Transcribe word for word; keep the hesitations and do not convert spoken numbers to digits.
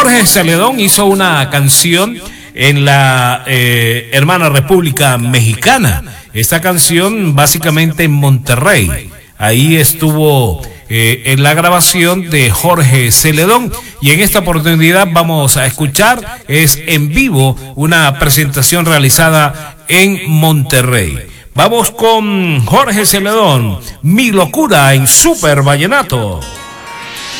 Jorge Celedón hizo una canción en la eh, hermana República Mexicana. Esta canción básicamente en Monterrey. Ahí estuvo eh, en la grabación de Jorge Celedón. Y en esta oportunidad vamos a escuchar, es en vivo, una presentación realizada en Monterrey. Vamos con Jorge Celedón, Mi Locura en Super Vallenato.